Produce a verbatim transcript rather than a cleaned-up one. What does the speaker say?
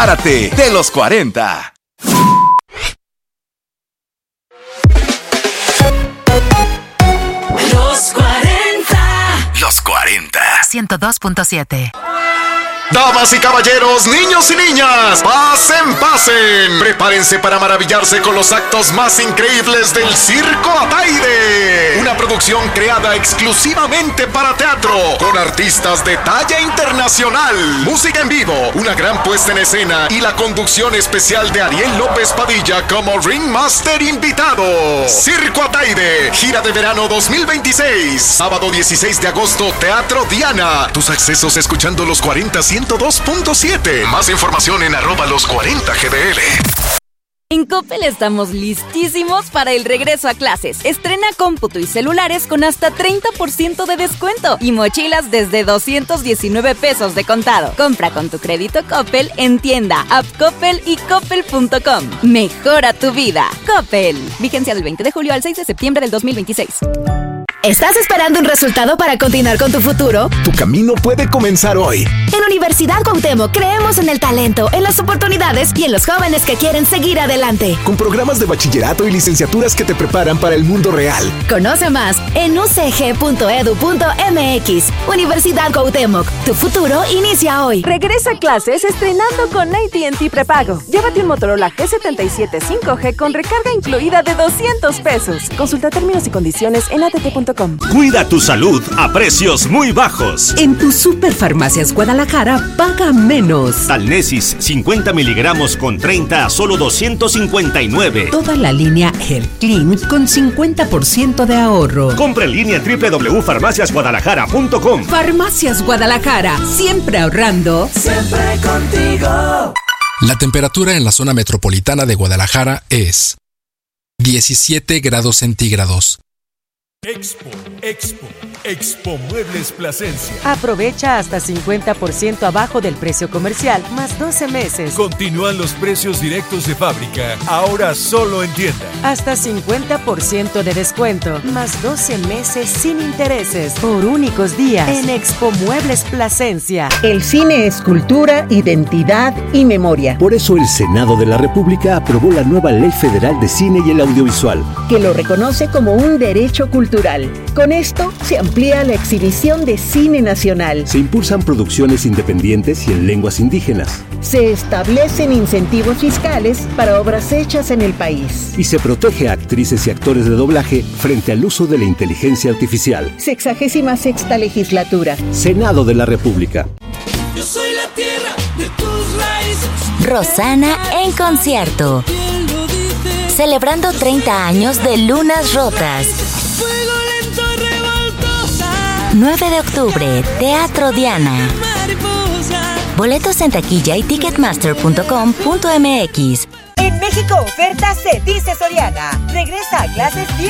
Párate de los cuarenta. Los cuarenta. Los cuarenta. ciento dos punto siete. Damas y caballeros, niños y niñas, pasen, pasen. Prepárense para maravillarse con los actos más increíbles del Circo Ataide. Una producción creada exclusivamente para teatro, con artistas de talla internacional, música en vivo, una gran puesta en escena y la conducción especial de Ariel López Padilla como Ringmaster invitado. Circo Ataide, gira de verano dos mil veintiséis. Sábado dieciséis de agosto, Teatro Diana. Tus accesos escuchando los cuarenta ciento dos punto siete. Más información en arroba los cuarenta G D L. En Coppel estamos listísimos para el regreso a clases. Estrena cómputo y celulares con hasta treinta por ciento de descuento y mochilas desde doscientos diecinueve pesos de contado. Compra con tu crédito Coppel en tienda, app Coppel y coppel punto com. Mejora tu vida. Coppel. Vigencia del veinte de julio al seis de septiembre del dos mil veintiséis. ¿Estás esperando un resultado para continuar con tu futuro? Tu camino puede comenzar hoy. En Universidad Cuauhtémoc creemos en el talento, en las oportunidades y en los jóvenes que quieren seguir adelante. Con programas de bachillerato y licenciaturas que te preparan para el mundo real. Conoce más en u c g punto e d u punto m x. Universidad Cuauhtémoc, tu futuro inicia hoy. Regresa a clases estrenando con A T and T prepago. Llévate un Motorola G setenta y siete cinco G con recarga incluida de doscientos pesos. Consulta términos y condiciones en a t t punto com. Cuida tu salud a precios muy bajos. En tu Superfarmacias Guadalajara, paga menos. Talnesis cincuenta miligramos con treinta a solo doscientos cincuenta y nueve. Toda la línea Hair Clean con cincuenta por ciento de ahorro. Compra en línea en doble u doble u doble u punto farmacias guadalajara punto com. Farmacias Guadalajara, siempre ahorrando. Siempre contigo. La temperatura en la zona metropolitana de Guadalajara es diecisiete grados centígrados. Expo, Expo, Expo Muebles Plasencia. Aprovecha hasta cincuenta por ciento abajo del precio comercial, más doce meses. Continúan los precios directos de fábrica, ahora solo en tienda. Hasta cincuenta por ciento de descuento, más doce meses sin intereses, por únicos días, en Expo Muebles Plasencia. El cine es cultura, identidad y memoria. Por eso el Senado de la República aprobó la nueva Ley Federal de Cine y el Audiovisual, que lo reconoce como un derecho cultural. Con esto se amplía la exhibición de cine nacional. Se impulsan producciones independientes y en lenguas indígenas. Se establecen incentivos fiscales para obras hechas en el país. Y se protege a actrices y actores de doblaje frente al uso de la inteligencia artificial. Sexagésima sexta legislatura. Senado de la República. Yo soy la tierra de tus raíces. Rosana en concierto. Celebrando treinta años de Lunas Rotas. nueve de octubre, Teatro Diana. Boletos en taquilla y ticketmaster punto com punto m x. En México, oferta se dice Soriana. Regresa a clases diez